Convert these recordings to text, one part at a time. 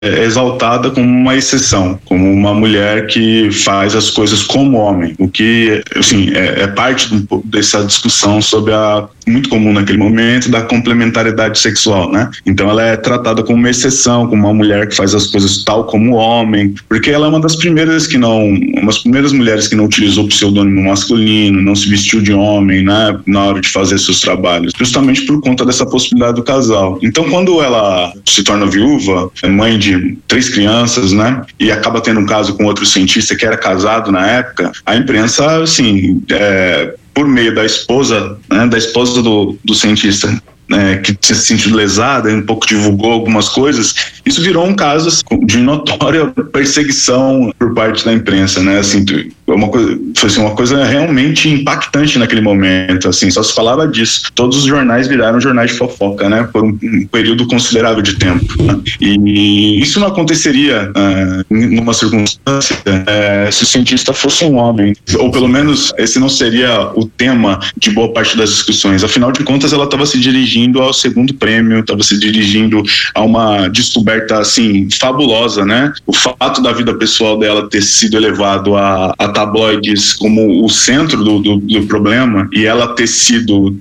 exaltada como uma exceção, como uma mulher que faz as coisas como homem, o que, assim, é parte dessa discussão sobre muito comum naquele momento, da complementariedade sexual, né? Então ela é tratada como uma exceção, como uma mulher que faz as coisas tal como homem, porque ela é uma das primeiras mulheres que não utilizou pseudônimo masculino, não se vestiu de homem, né, na hora de fazer seus trabalhos, justamente por conta dessa possibilidade do casal. Então quando ela se torna viúva, é mãe de 3 crianças, né, e acaba tendo um caso com outro cientista que era casado na época, a imprensa, assim, por meio da esposa, né, do cientista, que tinha se sentido lesada, um pouco divulgou algumas coisas, isso virou um caso assim, de notória perseguição por parte da imprensa, né? Assim, foi assim, uma coisa realmente impactante naquele momento, assim, só se falava disso. Todos os jornais viraram jornais de fofoca, né? Por um período considerável de tempo. Né? E isso não aconteceria numa circunstância se o cientista fosse um homem, ou pelo menos esse não seria o tema de boa parte das discussões. Afinal de contas, ela estava se dirigindo ao segundo prêmio, estava se dirigindo a uma descoberta assim fabulosa, né? O fato da vida pessoal dela ter sido elevado a tabloides como o centro do problema, e ela ter sido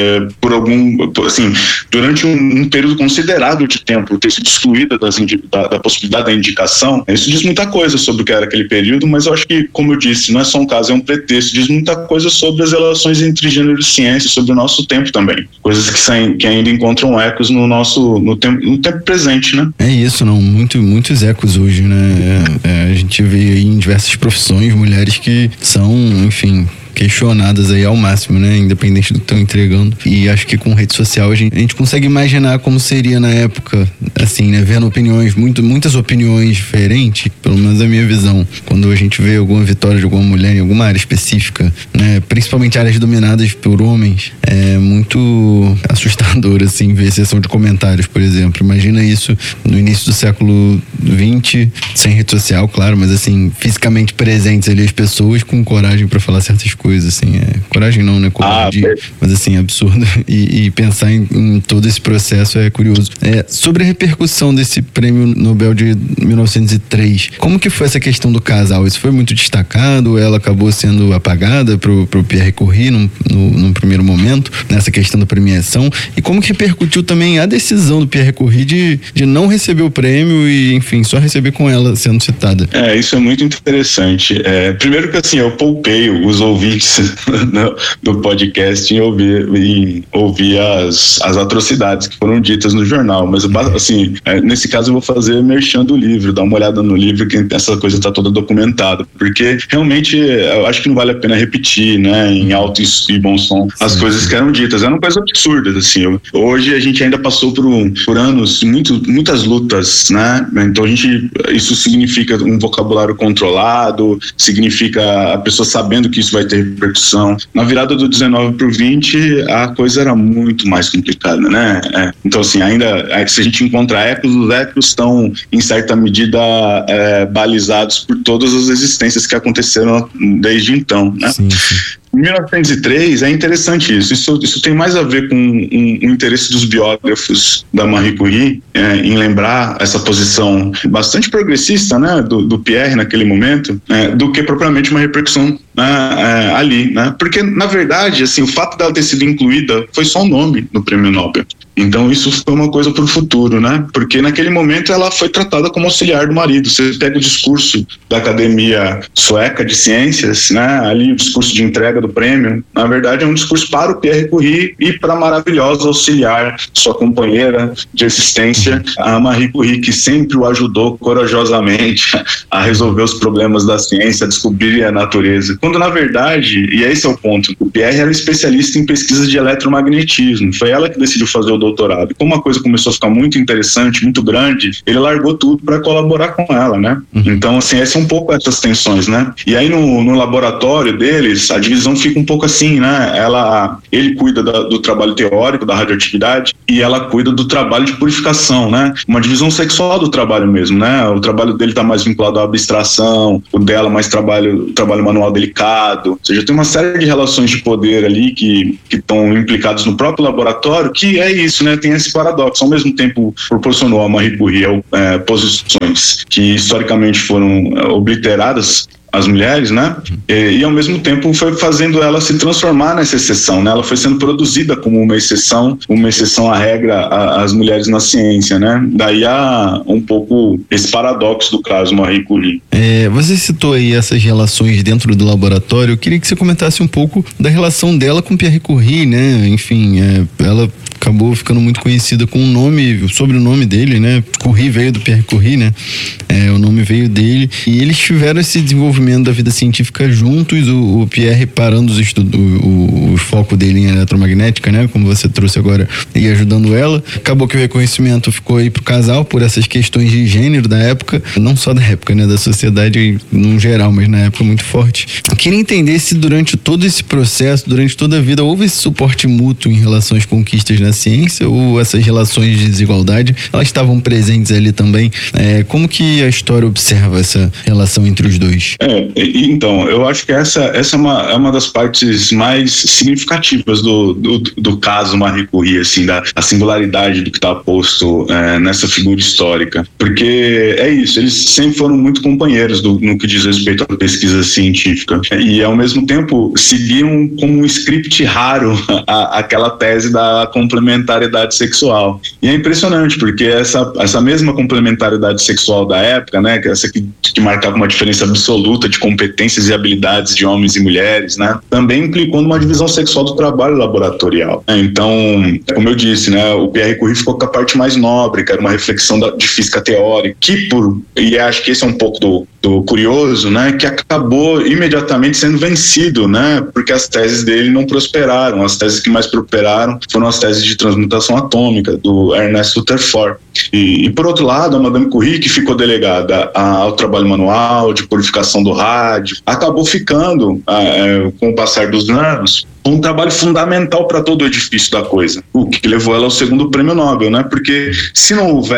durante um período considerável de tempo ter sido excluída da possibilidade da indicação, isso diz muita coisa sobre o que era aquele período, mas eu acho que, como eu disse, não é só um caso, é um pretexto, diz muita coisa sobre as relações entre gênero e ciência, sobre o nosso tempo também, coisas que ainda encontram ecos no tempo presente, né? É isso, não, muitos ecos hoje, né? A gente vê aí em diversas profissões mulheres que são, enfim, questionadas aí ao máximo, né? Independente do que estão entregando. E acho que com rede social a gente consegue imaginar como seria na época, assim, né? Vendo muitas opiniões diferentes, pelo menos a minha visão. Quando a gente vê alguma vitória de alguma mulher em alguma área específica, né? Principalmente áreas dominadas por homens, é muito assustador, assim, ver sessão de comentários, por exemplo. Imagina isso no início do século XX, sem rede social, claro, mas assim, fisicamente presentes ali as pessoas com coragem para falar certas coisas, assim, coragem não, né? Covardia, mas assim, absurdo. E pensar em todo esse processo é curioso. Sobre a repercussão desse prêmio Nobel de 1903, como que foi essa questão do casal? Isso foi muito destacado? Ela acabou sendo apagada pro Pierre Curie num primeiro momento, nessa questão da premiação? E como que repercutiu também a decisão do Pierre Curie de não receber o prêmio e, enfim, só receber com ela sendo citada? Isso é muito interessante. Primeiro que, assim, eu poupei os ouvintes do podcast em ouvir as atrocidades que foram ditas no jornal, mas assim, nesse caso eu vou fazer merchan do livro, dar uma olhada no livro, que essa coisa está toda documentada, porque realmente eu acho que não vale a pena repetir, né, em alto e bom som, as coisas que eram ditas, eram coisas absurdas, assim. Hoje a gente ainda passou por anos, muitas lutas, né, então isso significa um vocabulário controlado, significa a pessoa sabendo que isso vai ter repercussão. Na virada do 19 para o 20, a coisa era muito mais complicada, né? Então, assim, ainda se a gente encontra ecos, os ecos estão, em certa medida, balizados por todas as existências que aconteceram desde então, né? Sim. Em 1903 é interessante isso tem mais a ver com o interesse dos biógrafos da Marie Curie em lembrar essa posição bastante progressista, né, do Pierre naquele momento, do que propriamente uma repercussão ali, né, porque na verdade, assim, o fato dela ter sido incluída foi só um nome no Prêmio Nobel. Então isso foi uma coisa para o futuro, né? Porque naquele momento ela foi tratada como auxiliar do marido. Você pega o discurso da Academia Sueca de Ciências, né? Ali o discurso de entrega do prêmio, na verdade é um discurso para o Pierre Curie e para a maravilhosa auxiliar, sua companheira de existência, a Marie Curie, que sempre o ajudou corajosamente a resolver os problemas da ciência, a descobrir a natureza. Quando na verdade, e esse é o ponto, o Pierre era especialista em pesquisas de eletromagnetismo. Foi ela que decidiu fazer o doutorado. Como a coisa começou a ficar muito interessante, muito grande, ele largou tudo para colaborar com ela, né? Então, assim, esse é um pouco essas tensões, né? E aí no laboratório deles, a divisão fica um pouco assim, né? Ele cuida do trabalho teórico, da radioatividade, e ela cuida do trabalho de purificação, né? Uma divisão sexual do trabalho mesmo, né? O trabalho dele tá mais vinculado à abstração, o dela mais trabalho manual delicado, ou seja, tem uma série de relações de poder ali que estão implicados no próprio laboratório, que é isso, isso, né, tem esse paradoxo. Ao mesmo tempo, proporcionou a Marie Curie posições que historicamente foram obliteradas as mulheres, né? E ao mesmo tempo foi fazendo ela se transformar nessa exceção, né? Ela foi sendo produzida como uma exceção à regra, às mulheres na ciência, né? Daí há um pouco esse paradoxo do caso Marie Curie. Você citou aí essas relações dentro do laboratório. Eu queria que você comentasse um pouco da relação dela com Pierre Curie, né? Enfim, ela acabou ficando muito conhecida com o sobrenome dele, né? Curie veio do Pierre Curie, né? O nome veio dele. E eles tiveram esse desenvolvimento da vida científica juntos, o Pierre parando os estudos, o foco dele em eletromagnética, né? Como você trouxe agora, e ajudando ela. Acabou que o reconhecimento ficou aí pro casal por essas questões de gênero da época, não só da época, né? Da sociedade no geral, mas na época muito forte. Eu queria entender se durante todo esse processo, durante toda a vida, houve esse suporte mútuo em relação às conquistas na ciência, ou essas relações de desigualdade, elas estavam presentes ali também. Como que a história observa essa relação entre os dois? Então, eu acho que essa é uma das partes mais significativas do caso Marie Curie, assim, da singularidade do que está posto nessa figura histórica. Porque é isso, eles sempre foram muito companheiros no que diz respeito à pesquisa científica. E, ao mesmo tempo, seguiam como um script raro aquela tese da complementariedade sexual. E é impressionante, porque essa mesma complementariedade sexual da época, né, essa que marcava uma diferença absoluta de competências e habilidades de homens e mulheres, né, também implicou numa divisão sexual do trabalho laboratorial. Então, como eu disse, né, o Pierre Curie ficou com a parte mais nobre, que era uma reflexão de física teórica, e acho que esse é um pouco do curioso, né, que acabou imediatamente sendo vencido, né, porque as teses dele não prosperaram. As teses que mais prosperaram foram as teses de transmutação atômica, do Ernest Rutherford. E por outro lado, a Madame Curie, que ficou delegada ao trabalho manual, de purificação do rádio, acabou ficando, com o passar dos anos, um trabalho fundamental para todo o edifício da coisa, o que levou ela ao segundo prêmio Nobel, né? Porque se não